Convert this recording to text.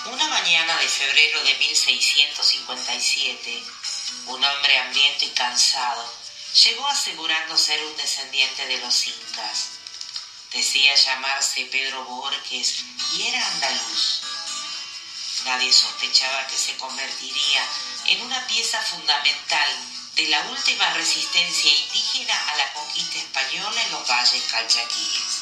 Una mañana de febrero de 1657, un hombre hambriento y cansado llegó asegurando ser un descendiente de los incas. Decía llamarse Pedro Bohórquez y era andaluz. Nadie sospechaba que se convertiría en una pieza fundamental de la última resistencia indígena a la conquista española en los valles calchaquíes.